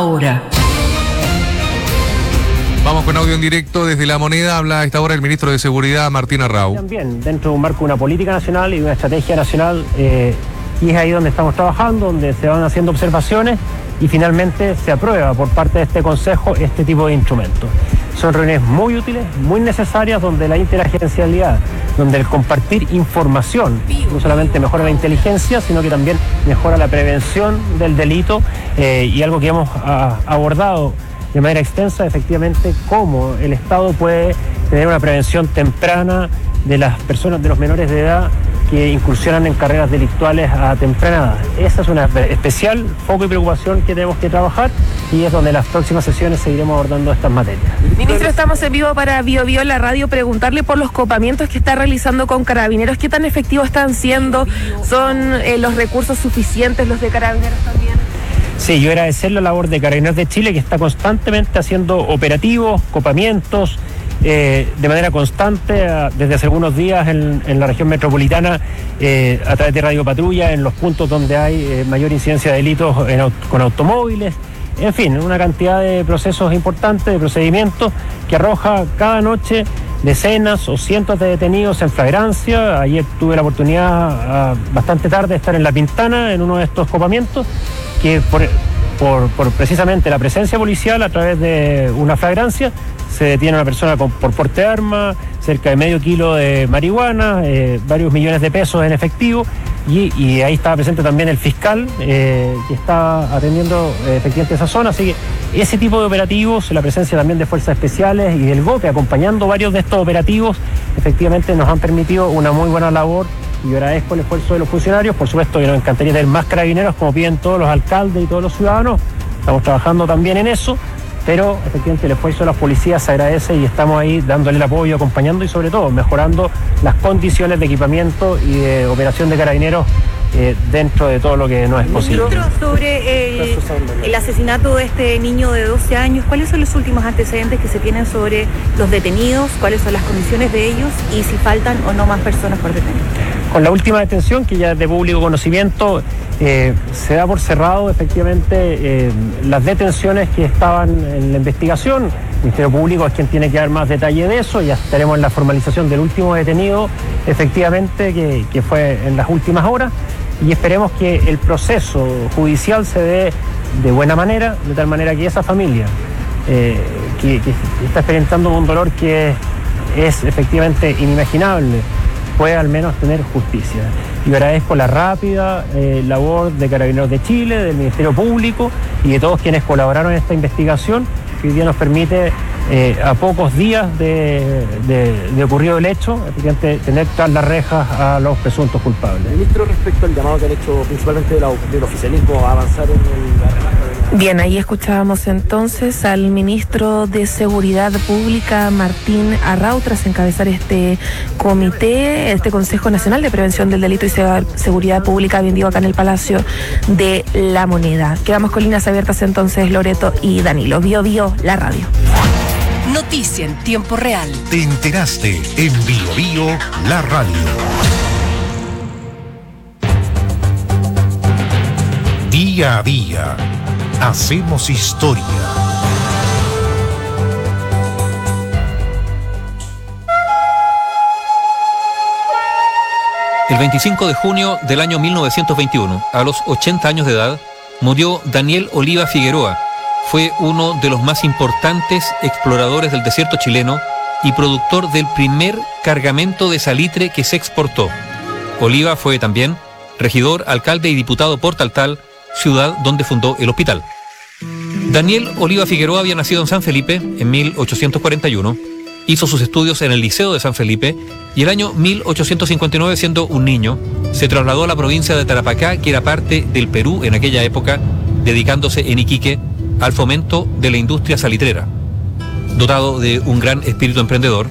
Ahora. Vamos con audio en directo desde La Moneda. Habla a esta hora el ministro de Seguridad, Martín Arrau. También dentro de un marco de una política nacional y de una estrategia nacional, y es ahí donde estamos trabajando, donde se van haciendo observaciones y finalmente se aprueba por parte de este Consejo este tipo de instrumentos. Son reuniones muy útiles, muy necesarias, donde la interagencialidad, donde el compartir información no solamente mejora la inteligencia, sino que también mejora la prevención del delito, y algo que hemos abordado de manera extensa, efectivamente, cómo el Estado puede tener una prevención temprana de las personas, de los menores de edad que incursionan en carreras delictuales a temprana edad. Esa es una especial foco y preocupación que tenemos que trabajar, y es donde en las próximas sesiones seguiremos abordando estas materias. Ministro, estamos en vivo para Bio Bio, la radio, preguntarle por los copamientos que está realizando con Carabineros. ¿Qué tan efectivos están siendo? ¿Son los recursos suficientes los de Carabineros también? Sí, yo agradecer la labor de Carabineros de Chile, que está constantemente haciendo operativos, copamientos, de manera constante, desde hace algunos días en la región metropolitana, a través de Radio Patrulla, en los puntos donde hay mayor incidencia de delitos con automóviles. En fin, una cantidad de procesos importantes, de procedimientos, que arroja cada noche decenas o cientos de detenidos en flagrancia. Ayer tuve la oportunidad, bastante tarde, de estar en La Pintana, en uno de estos copamientos, que por precisamente la presencia policial, a través de una flagrancia, se detiene a una persona por porte de arma, cerca de medio kilo de marihuana, varios millones de pesos en efectivo, y ahí estaba presente también el fiscal, que está atendiendo efectivamente esa zona. Así que ese tipo de operativos, la presencia también de fuerzas especiales y del GOPE acompañando varios de estos operativos, efectivamente nos han permitido una muy buena labor. Y yo agradezco el esfuerzo de los funcionarios. Por supuesto que nos encantaría tener más carabineros, como piden todos los alcaldes y todos los ciudadanos. Estamos trabajando también en eso, pero efectivamente el esfuerzo de las policías se agradece, y estamos ahí dándole el apoyo, acompañando y sobre todo mejorando las condiciones de equipamiento y de operación de carabineros dentro de todo lo que no es posible. Sobre el asesinato de este niño de 12 años, ¿cuáles son los últimos antecedentes que se tienen sobre los detenidos? ¿Cuáles son las condiciones de ellos? Y si faltan o no más personas por detener. Con la última detención, que ya es de público conocimiento, se da por cerrado efectivamente las detenciones que estaban en la investigación. El Ministerio Público es quien tiene que dar más detalle de eso. Ya estaremos en la formalización del último detenido, efectivamente, que fue en las últimas horas, y esperemos que el proceso judicial se dé de buena manera, de tal manera que esa familia que está experimentando un dolor que es efectivamente inimaginable, puede al menos tener justicia. Yo agradezco la rápida labor de Carabineros de Chile, del Ministerio Público y de todos quienes colaboraron en esta investigación, que hoy día nos permite, a pocos días de ocurrido el hecho, efectivamente tener tras las rejas a los presuntos culpables. Ministro, respecto al llamado que han hecho principalmente del oficialismo a avanzar en la relaja. Bien, ahí escuchábamos entonces al ministro de Seguridad Pública, Martín Arrau, tras encabezar este comité, este Consejo Nacional de Prevención del Delito y Seguridad Pública, vendido acá en el Palacio de La Moneda. Quedamos con líneas abiertas entonces, Loreto y Danilo. Bio Bio, la radio. Noticia en tiempo real. Te enteraste en Bio Bio, la radio. Día a día. Hacemos historia. El 25 de junio del año 1921, a los 80 años de edad, murió Daniel Oliva Figueroa. Fue uno de los más importantes exploradores del desierto chileno y productor del primer cargamento de salitre que se exportó. Oliva fue también regidor, alcalde y diputado por Taltal, ciudad donde fundó el hospital. Daniel Oliva Figueroa había nacido en San Felipe en 1841, hizo sus estudios en el Liceo de San Felipe y el año 1859, siendo un niño, se trasladó a la provincia de Tarapacá, que era parte del Perú en aquella época, dedicándose en Iquique al fomento de la industria salitrera. Dotado de un gran espíritu emprendedor,